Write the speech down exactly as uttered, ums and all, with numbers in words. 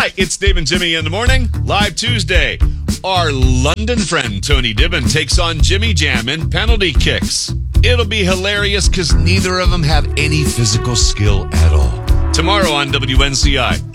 Hi, it's Dave and Jimmy in the morning, live Tuesday. Our London friend Tony Dibben takes on Jimmy Jam in penalty kicks. It'll be hilarious because neither of them have any physical skill at all. Tomorrow on W N C I.